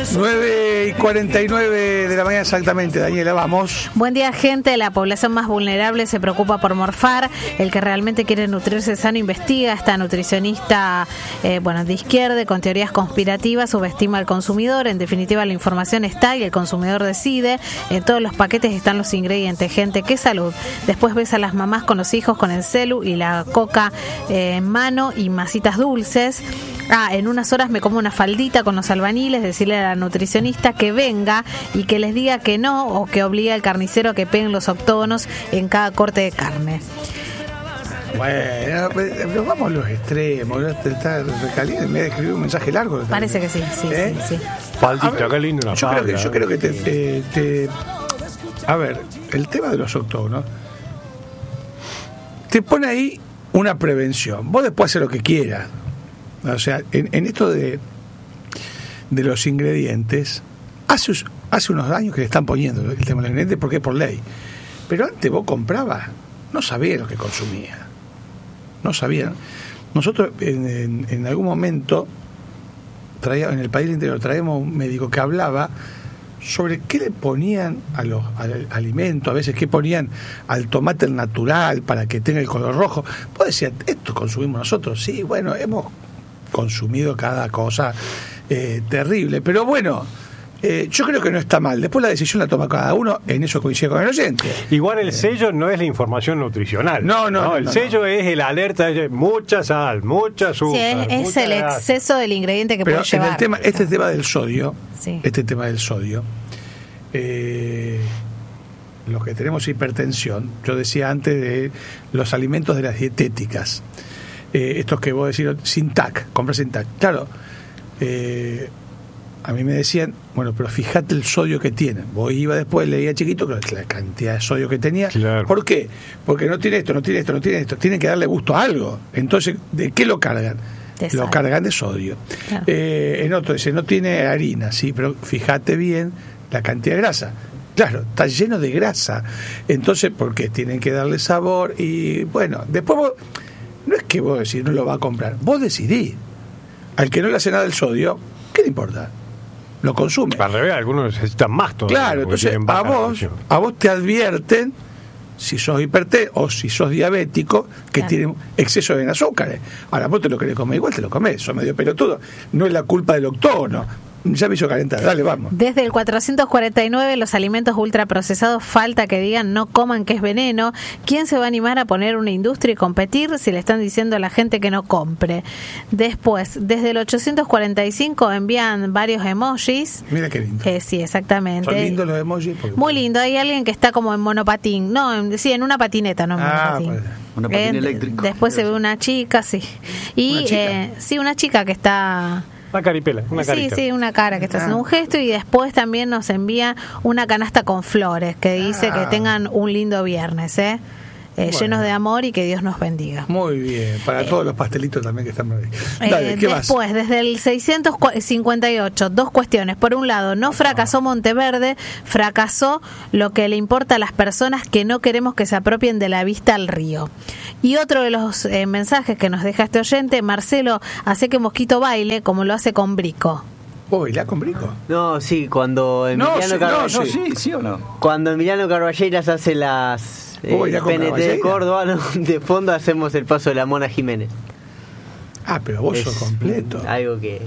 9:49 de la mañana exactamente. Daniela, vamos. Buen día, gente. La población más vulnerable se preocupa por morfar. El que realmente quiere nutrirse sano investiga. Esta nutricionista de izquierda, con teorías conspirativas, subestima al consumidor. En definitiva, la información está y el consumidor decide. En todos los paquetes están los ingredientes. Gente, qué salud. Después ves a las mamás con los hijos con el celu y la coca en mano y masitas dulces. En unas horas me como una faldita con los albaniles, decirle a la nutricionista que venga y que les diga que no, o que obligue al carnicero a que peguen los octógonos en cada corte de carne. Bueno, pero vamos a los extremos. Está recaliente, me ha escrito un mensaje largo. Parece que sí. Faldita, qué lindo. Yo creo que a ver, el tema de los octógonos te pone ahí una prevención. Vos después haces lo que quieras. O sea, en esto de los ingredientes, hace unos años que le están poniendo el tema de los ingredientes porque es por ley. Pero antes vos comprabas, no sabías lo que consumías. No sabían. Nosotros en algún momento en el país interior traíamos un médico que hablaba sobre qué le ponían al alimento, a veces qué ponían al tomate natural para que tenga el color rojo. Vos decías, esto consumimos nosotros. Sí, bueno, hemos consumido cada cosa terrible, pero bueno, yo creo que no está mal. Después la decisión la toma cada uno, en eso coincide con el oyente. Igual el sello no es la información nutricional. No, el sello es el alerta de mucha sal, mucha azúcar. Sí, es el exceso del ingrediente que puede llevar. Este tema del sodio, los que tenemos hipertensión, yo decía antes de los alimentos de las dietéticas, estos que vos decís sin TAC, compras sin TAC. Claro, a mí me decían, bueno, pero fíjate el sodio que tienen. Vos iba después, leía chiquito, la cantidad de sodio que tenía. Claro. ¿Por qué? Porque no tiene esto. Tienen que darle gusto a algo. Entonces, ¿de qué lo cargan? Lo cargan de sodio. Claro. En otro dice, no tiene harina, sí, pero fíjate bien la cantidad de grasa. Claro, está lleno de grasa. Entonces, ¿por qué? Tienen que darle sabor y, bueno, después vos... No es que vos decís, no lo va a comprar. Vos decidís. Al que no le hace nada el sodio, ¿qué le importa? Lo consume. Al revés, algunos necesitan más todavía. Claro, entonces a vos te advierten, si sos hipertenso o si sos diabético, que tienen exceso de azúcares. Ahora vos te lo querés comer igual, te lo comés. Sos medio pelotudo. No es la culpa del octógono. Ya me hizo calentar, dale, vamos. Desde el 449, los alimentos ultraprocesados falta que digan no coman, que es veneno. ¿Quién se va a animar a poner una industria y competir si le están diciendo a la gente que no compre? Después, desde el 845 envían varios emojis. Mira qué lindo. Sí, exactamente. Son lindos los emojis. Muy lindo. Hay alguien que está como en monopatín. No, en una patineta, no en monopatín. Pues, una patina eléctrica. Después se ve una chica, sí. Y una chica que está... Una caripela, una carita. Sí, una cara que está haciendo un gesto, y después también nos envía una canasta con flores que dice que tengan un lindo viernes, llenos de amor y que Dios nos bendiga. Muy bien, para todos los pastelitos también que están ahí. Dale, ¿qué después, desde el 658, dos cuestiones. Por un lado, no fracasó Monteverde, fracasó lo que le importa a las personas que no queremos que se apropien de la vista al río. Y otro de los mensajes que nos deja este oyente, Marcelo, hace que Mosquito baile como lo hace con Brico. ¿Vos bailás con Brico? No, sí, cuando Emiliano Carballeiras... ¿Sí o no? Cuando Emiliano Carballeiras hace las... PNT de Córdoba, ¿no? De fondo hacemos el paso de la Mona Jiménez. Pero vos sos completo. Algo que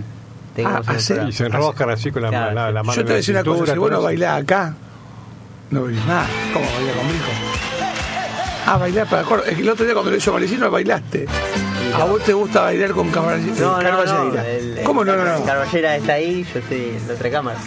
y se enroscan así con la mano. Yo te voy a decir una cosa, si vos no bailás acá, no venís más. ¿Cómo bailás con Brico? Bailás para Córdoba. Es que el otro día cuando le hizo Malicino bailaste. ¿A vos te gusta bailar con Carballeiras? No. ¿Cómo no? Carballeiras está ahí, yo estoy en la otra cámara.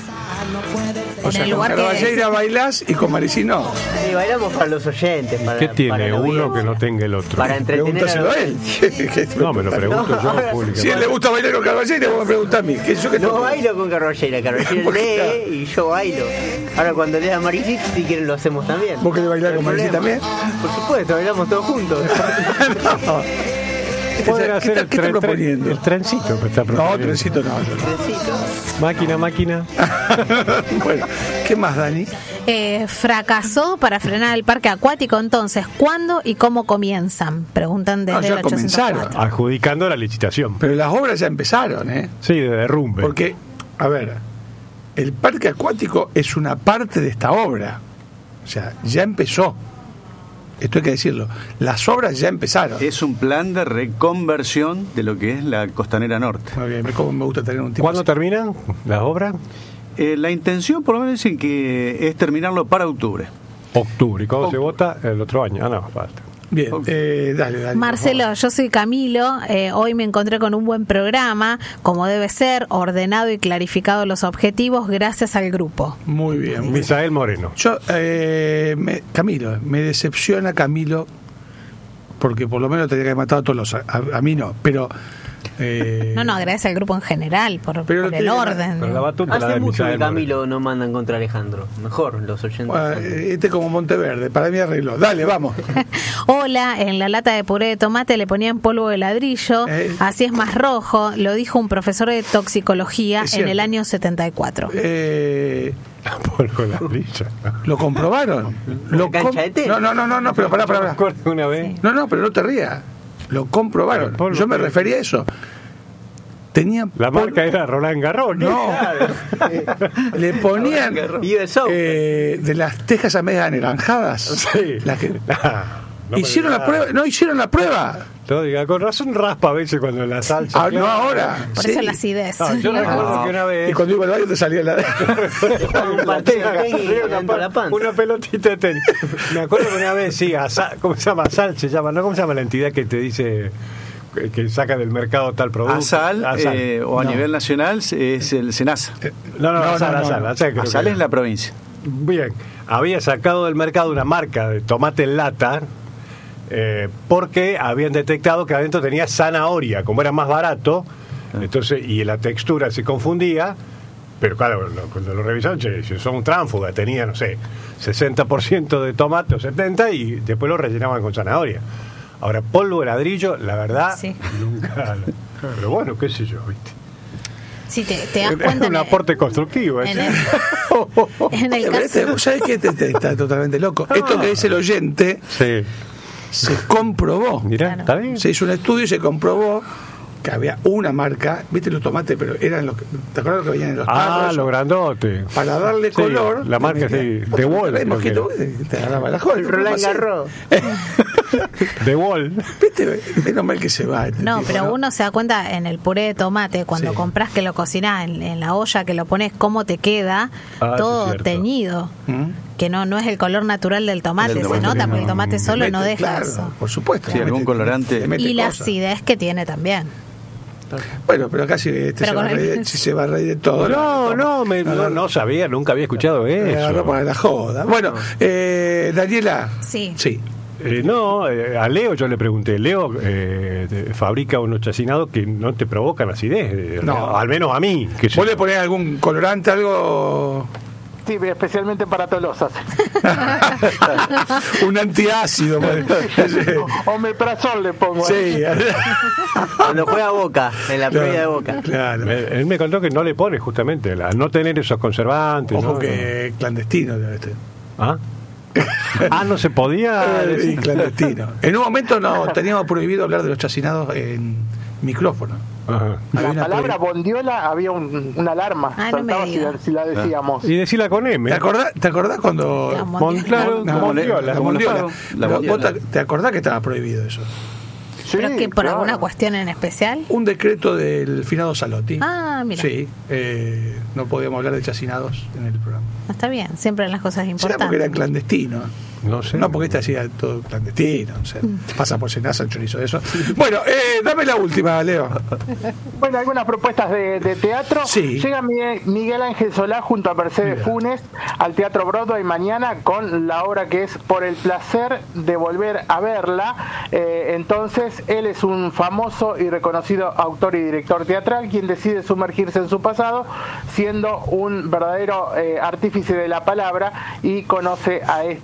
O sea, con Carballeiras bailás y con Malicino no. Sí, bailamos para los oyentes. ¿Qué tiene uno que no tenga el otro? Para entretener a él. No, me lo pregunto yo públicamente. Si a él le gusta bailar con Carballeiras, vos me preguntás a mí. No bailo con Carballeiras lee y yo bailo. Ahora cuando lea Maricís, si quieren lo hacemos también. ¿Vos querés bailar con Maricís también? Por supuesto, bailamos todos juntos. No. Pueden hacer ¿Qué está proponiendo? El trencito que está proponiendo. No, trencito no. Máquina. Bueno, ¿qué más, Dani? Fracasó para frenar el parque acuático. Entonces, ¿cuándo y cómo comienzan? Preguntan desde el 804. Comenzaron. Adjudicando la licitación. Pero las obras ya empezaron, Sí, de derrumbe. Porque, a ver, el parque acuático es una parte de esta obra. O sea, ya empezó. Esto hay que decirlo. Las obras ya empezaron. Es un plan de reconversión de lo que es la Costanera Norte. Muy bien, como me gusta tener un tipo. ¿Cuándo terminan las obras? La intención, por lo menos, dicen que es terminarlo para octubre. Octubre. ¿Y cuándo se vota? El otro año. No, falta. Bien, dale. Marcelo, yo soy Camilo. Hoy me encontré con un buen programa, como debe ser, ordenado y clarificado los objetivos, gracias al grupo. Muy bien. Misael Moreno. Yo, Camilo, me decepciona Camilo, porque por lo menos tendría que haber matado a todos los. A mí no, pero. No, agradece al grupo en general por el orden. Pero la batuta hace mucho que Camilo Moreno. no mandan contra Alejandro. Mejor, los 80. Bueno, como Monteverde, para mí arregló. Dale, vamos. Hola, en la lata de puré de tomate le ponían polvo de ladrillo, así es más rojo, lo dijo un profesor de toxicología en el año 74. Polvo de ladrillo. ¿Lo comprobaron? No, pero pará. Una vez. No, pero no te rías. Lo comprobaron. Yo me refería a eso. Tenían la marca era Roland Garros. No. Le ponían de las tejas a medias anaranjadas. Sí. Las que hicieron la prueba. No hicieron la prueba. No, diga, con razón raspa a veces cuando la salsa. No ahora. Por eso la acidez. Yo recuerdo que una vez. Y cuando iba al baño te salía la. Una pelotita de tenis. Me acuerdo que una vez, sí, ¿cómo se llama? Asal se llama, ¿no? ¿Cómo se llama la entidad que te dice que saca del mercado tal producto? Asal. O a nivel nacional es el SENASA. Asal es la provincia. Bien, había sacado del mercado una marca de tomate en lata. Porque habían detectado que adentro tenía zanahoria, como era más barato, entonces, y la textura se confundía, pero claro, cuando lo revisaron, son tránfugas, tenía, no sé, 60% de tomate o 70%, y después lo rellenaban con zanahoria. Ahora, polvo de ladrillo, la verdad, nunca. Pero bueno, qué sé yo, ¿viste? Sí, te das cuenta. Es un aporte constructivo. En el caso. ¿Sabes qué? Está totalmente loco. Esto que dice el oyente. Sí. Se comprobó. Mirá, ¿está bien? Se hizo un estudio y se comprobó que había una marca, viste los tomates, pero eran los que, ¿te acuerdas que venían en los tarros? Los grandotes. Para darle color. La marca sí, de Wall. Te agarraba la joya. Roland Garros. De Wall. Viste, menos mal que se va. No, pero uno se da cuenta en el puré de tomate, cuando compras que lo cocinás en la olla, que lo pones, cómo te queda, todo teñido. Que no es el color natural del tomate, se nota, porque el tomate solo no deja eso. Por supuesto. Sí, algún colorante. Y la acidez que tiene también. Bueno, pero acá si se va a reír de todo. No sabía, nunca había escuchado eso. Para la joda. Bueno, Daniela. Sí. A Leo yo le pregunté. Leo fabrica unos chacinados que no te provocan acidez. Al menos a mí. ¿Vos le ponés algún colorante, algo? Sí, especialmente para Tolosas. Un antiácido. Omeprazol le pongo. Sí. Cuando juega a Boca, en la previa de Boca. Claro. Él me contó que no le pone justamente, al no tener esos conservantes. Ojo que clandestino debe ser. No se podía. Clandestino. En un momento teníamos prohibido hablar de los chacinados en micrófono. La palabra bondiola había una alarma. No si la decíamos. Y decirla con M. ¿Te acordás cuando? Mondiola. ¿Te acordás que estaba prohibido eso? Sí, ¿Pero que por alguna cuestión en especial? Un decreto del finado Salotti. Mira. Sí, no podíamos hablar de chacinados en el programa. Está bien, siempre las cosas importantes. ¿Será porque eran clandestinos? No sé. No, porque este hacía todo clandestino. O sea, pasa por Senasa el chorizo de eso. Bueno, dame la última, Leo. Bueno, algunas propuestas de teatro. Sí. Llega Miguel Ángel Solá junto a Mercedes Funes al Teatro Broadway mañana con la obra que es Por el placer de volver a verla. Entonces, él es un famoso y reconocido autor y director teatral quien decide sumergirse en su pasado, siendo un verdadero artífice de la palabra, y conoce a esta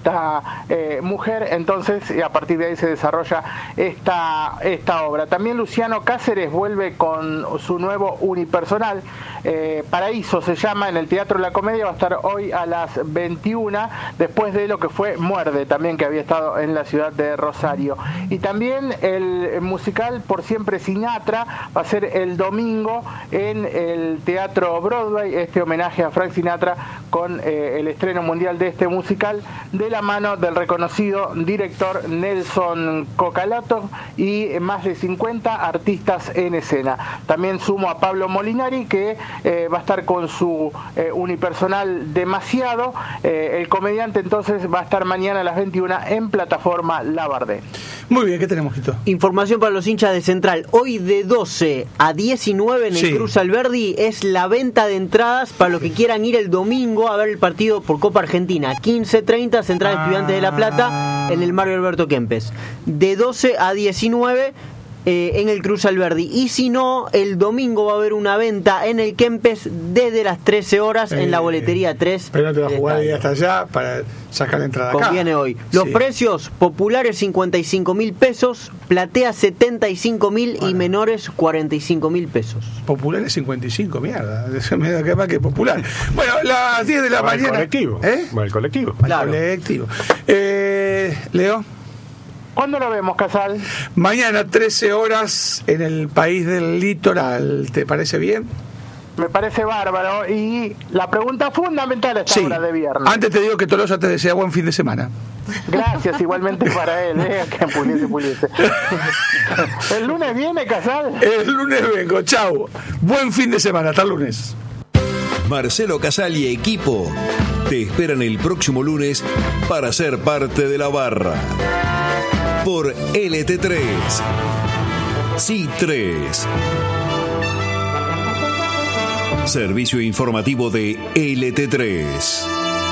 una mujer, entonces a partir de ahí se desarrolla esta obra. También Luciano Cáceres vuelve con su nuevo unipersonal, Paraíso se llama, en el Teatro de la Comedia, va a estar hoy a las 21, después de lo que fue Muerde, también, que había estado en la ciudad de Rosario. Y también el musical Por Siempre Sinatra va a ser el domingo en el Teatro Broadway, este homenaje a Frank Sinatra con el estreno mundial de este musical, de la mano del reconocido director Nelson Cocalato y más de 50 artistas en escena. También sumo a Pablo Molinari, que va a estar con su unipersonal Demasiado. El comediante entonces va a estar mañana a las 21 en plataforma La Bardé. Muy bien, ¿qué tenemos, Quito? Información para los hinchas de Central. Hoy de 12 a 19 en el Cruz Alberdi es la venta de entradas para los que quieran ir el domingo a ver el partido por Copa Argentina. 15:30, Central Estudiantes de La Plata en el Mario Alberto Kempes. De 12 a 19 en el Cruz Alberdi. Y si no, el domingo va a haber una venta en el Kempes desde las 13 horas en la boletería 3. Pero no te vas a jugar hasta allá para sacar la entrada acá. Conviene hoy. Los precios: populares 55.000 pesos, platea 75.000 y menores 45.000 pesos. Populares 55, mierda. Me da que más que popular. Bueno, las 10 de la mañana. El colectivo. El colectivo. Claro. Colectivo. Leo. ¿Cuándo lo vemos, Casal? Mañana, 13 horas, en el País del Litoral. ¿Te parece bien? Me parece bárbaro. Y la pregunta fundamental a esta hora de viernes. Antes te digo que Tolosa te desea buen fin de semana. Gracias, igualmente para él. Que puliese. ¿El lunes viene, Casal? El lunes vengo, chau. Buen fin de semana, hasta el lunes. Marcelo Casal y equipo te esperan el próximo lunes para ser parte de la barra. Por LT3. Sí 3. Servicio informativo de LT3.